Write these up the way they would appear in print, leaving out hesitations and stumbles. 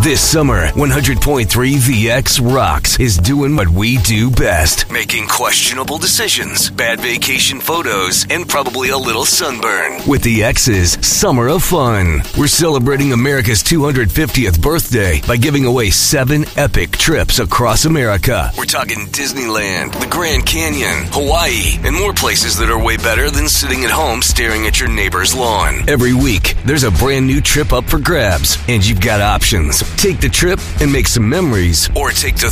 This summer, 100.3 VX Rocks is doing what we do best, making questionable decisions, bad vacation photos, and probably a little sunburn. With the X's Summer of Fun, we're celebrating America's 250th birthday by giving away 7 epic trips across America. We're talking Disneyland, the Grand Canyon, Hawaii, and more places that are way better than sitting at home staring at your neighbor's lawn. Every week, there's a brand new trip up for grabs, and you've got options. Take the trip and make some memories, or take the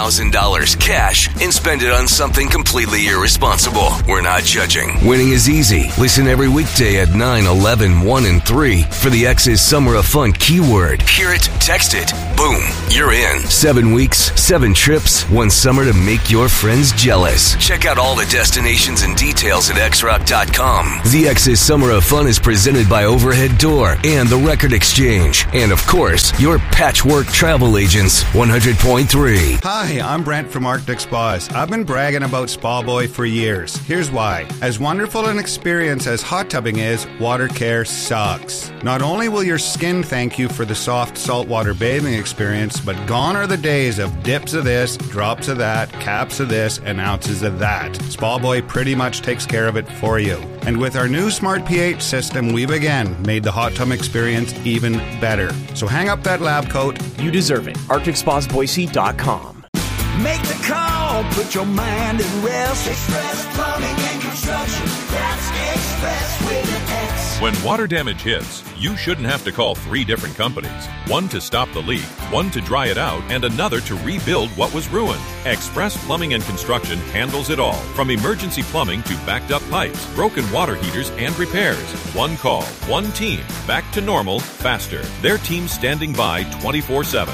$3,000 cash and spend it on something completely irresponsible. We're not judging. Winning is easy. Listen every weekday at 9, 11, 1, and 3 for the X's Summer of Fun keyword. Hear it, text it, boom, you're in. 7 weeks, 7 trips, 1 summer to make your friends jealous. Check out all the destinations and details at xrock.com. The X's Summer of Fun is presented by Overhead Door and the Record Exchange. And of course, your Patchwork Travel Agents, 100.3. Hi, I'm Brent from Arctic Spas. I've been bragging about Spa Boy for years. Here's why. As wonderful an experience as hot tubbing is, water care sucks. Not only will your skin thank you for the soft saltwater bathing experience, but gone are the days of dips of this, drops of that, caps of this, and ounces of that. Spa Boy pretty much takes care of it for you. And with our new Smart pH system, we've again made the hot tub experience even better. So hang up that lab coat. You deserve it. ArcticSpasBoise.com. Make the call, put your mind at rest. Express Plumbing and Construction. That's Express with an X. When water damage hits, you shouldn't have to call 3 different companies. One to stop the leak, one to dry it out, and another to rebuild what was ruined. Express Plumbing and Construction handles it all, from emergency plumbing to backed up pipes, broken water heaters, and repairs. One call, one team, back to normal, faster. Their team standing by 24/7.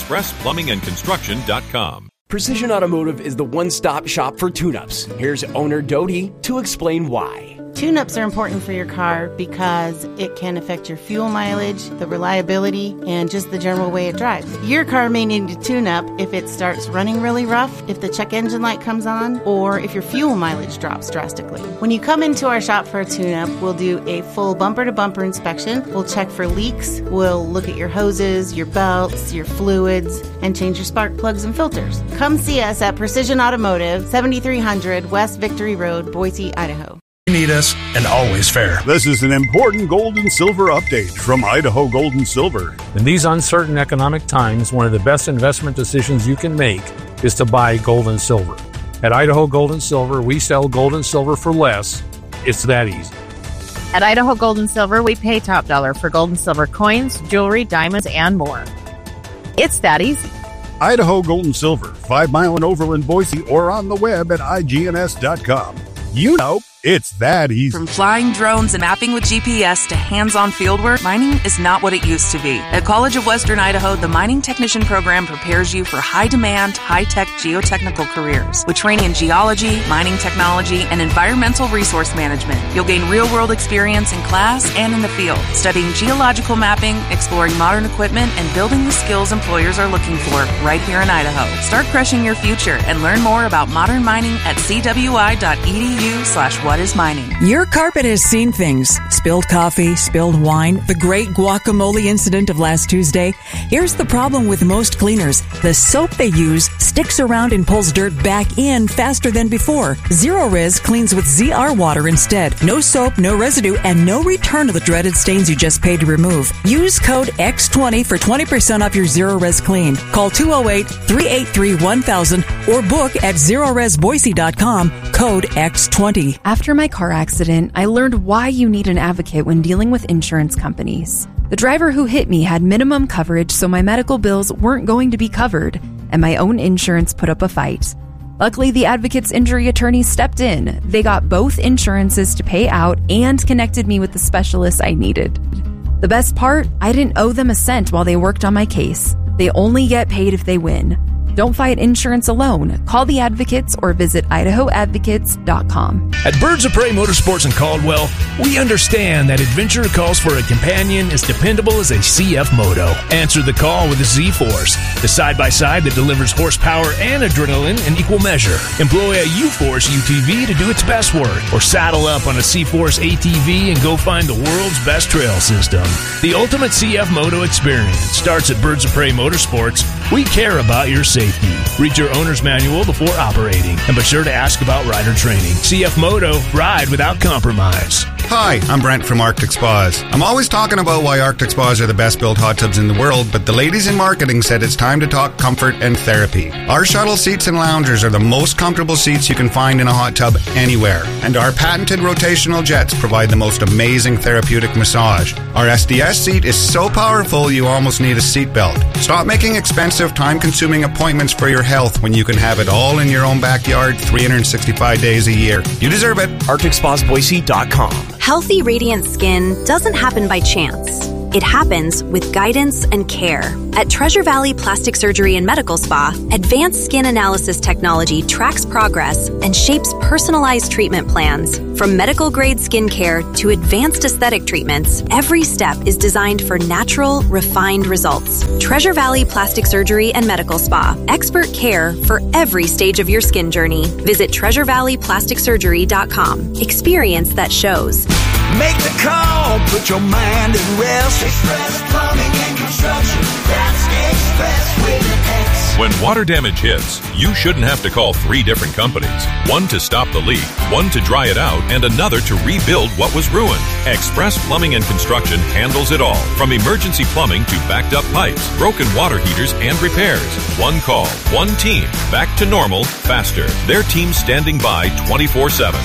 ExpressPlumbingandConstruction.com. Precision Automotive is the one-stop shop for tune-ups. Here's owner Dodie to explain why. Tune-ups are important for your car because it can affect your fuel mileage, the reliability, and just the general way it drives. Your car may need a tune-up if it starts running really rough, if the check engine light comes on, or if your fuel mileage drops drastically. When you come into our shop for a tune-up, we'll do a full bumper-to-bumper inspection. We'll check for leaks. We'll look at your hoses, your belts, your fluids, and change your spark plugs and filters. Come see us at Precision Automotive, 7300 West Victory Road, Boise, Idaho. You need us, and always fair. This is an important gold and silver update from Idaho Gold and Silver. In these uncertain economic times, one of the best investment decisions you can make is to buy gold and silver. At Idaho Gold and Silver, we sell gold and silver for less. It's that easy. At Idaho Gold and Silver, we pay top dollar for gold and silver coins, jewelry, diamonds, and more. It's that easy. Idaho Gold and Silver, 5 Mile and Overland, Boise, or on the web at igns.com. You know, it's that easy. From flying drones and mapping with GPS to hands-on fieldwork, mining is not what it used to be. At College of Western Idaho, the Mining Technician program prepares you for high-demand, high-tech geotechnical careers. With training in geology, mining technology, and environmental resource management, you'll gain real-world experience in class and in the field, studying geological mapping, exploring modern equipment, and building the skills employers are looking for right here in Idaho. Start crushing your future and learn more about modern mining at cwi.edu/whatismining. Your carpet has seen things. Spilled coffee, spilled wine, the great guacamole incident of last Tuesday. Here's the problem with most cleaners. The soap they use sticks around and pulls dirt back in faster than before. Zero-Res cleans with ZR water instead. No soap, no residue, and no return of the dreaded stains you just paid to remove. Use code X20 for 20% off your Zero-Res clean. Call 208-383-1000 or book at zeroresboise.com, code X20. After my car accident, I learned why you need an advocate when dealing with insurance companies. The driver who hit me had minimum coverage, so my medical bills weren't going to be covered, and my own insurance put up a fight. Luckily, the advocate's injury attorney stepped in. They got both insurances to pay out and connected me with the specialist I needed. The best part? I didn't owe them a cent while they worked on my case. They only get paid if they win. Don't fight insurance alone. Call the Advocates or visit idahoadvocates.com. At Birds of Prey Motorsports in Caldwell, we understand that adventure calls for a companion as dependable as a CF Moto. Answer the call with a Z-Force, the side-by-side that delivers horsepower and adrenaline in equal measure. Employ a U-Force UTV to do its best work, or saddle up on a C-Force ATV and go find the world's best trail system. The ultimate CF Moto experience starts at Birds of Prey Motorsports. We care about your safety. Read your owner's manual before operating, and be sure to ask about rider training. CF Moto, ride without compromise. Hi, I'm Brent from Arctic Spas. I'm always talking about why Arctic Spas are the best built hot tubs in the world, but the ladies in marketing said it's time to talk comfort and therapy. Our shuttle seats and loungers are the most comfortable seats you can find in a hot tub anywhere, and our patented rotational jets provide the most amazing therapeutic massage. Our SDS seat is so powerful you almost need a seatbelt. Stop making expensive, time-consuming appointments for your health when you can have it all in your own backyard 365 days a year. You deserve it. ArcticSpasBoise.com. Healthy, radiant skin doesn't happen by chance. It happens with guidance and care. At Treasure Valley Plastic Surgery and Medical Spa, advanced skin analysis technology tracks progress and shapes personalized treatment plans. From medical-grade skincare to advanced aesthetic treatments, every step is designed for natural, refined results. Treasure Valley Plastic Surgery and Medical Spa. Expert care for every stage of your skin journey. Visit TreasureValleyPlasticSurgery.com. Experience that shows. Make the call, put your mind at rest. Express Plumbing and Construction. That's Express with an X. When water damage hits, you shouldn't have to call 3 different companies. One to stop the leak, one to dry it out, and another to rebuild what was ruined. Express Plumbing and Construction handles it all, from emergency plumbing to backed up pipes, broken water heaters, and repairs. One call, one team, back to normal, faster. Their team standing by 24/7.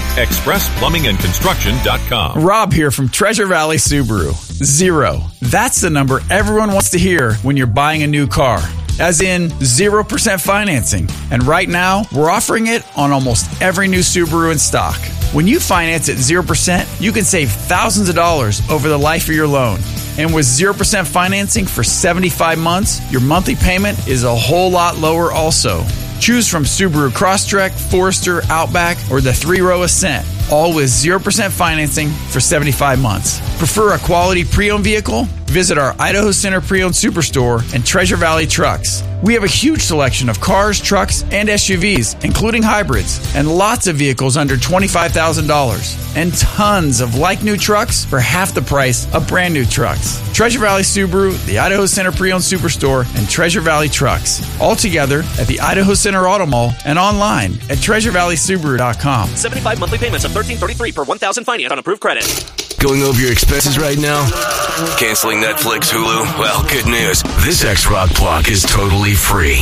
ExpressPlumbingandConstruction.com. Rob here from Treasure Valley Subaru. 0. That's the number everyone wants to hear when you're buying a new car. As in 0% financing. And right now, we're offering it on almost every new Subaru in stock. When you finance at 0%, you can save thousands of dollars over the life of your loan. And with 0% financing for 75 months, your monthly payment is a whole lot lower also. Choose from Subaru Crosstrek, Forester, Outback, or the 3-row Ascent, all with 0% financing for 75 months. Prefer a quality pre-owned vehicle? Visit our Idaho Center Pre-Owned Superstore and Treasure Valley Trucks. We have a huge selection of cars, trucks, and SUVs, including hybrids, and lots of vehicles under $25,000, and tons of like-new trucks for half the price of brand-new trucks. Treasure Valley Subaru, the Idaho Center Pre-Owned Superstore, and Treasure Valley Trucks, all together at the Idaho Center Auto Mall and online at TreasureValleySubaru.com. 75 monthly payments of $13.33 per $1,000 finance on approved credit. Going over your expenses right now? Canceling Netflix, Hulu? Well, good news. This X-Rock block is totally free.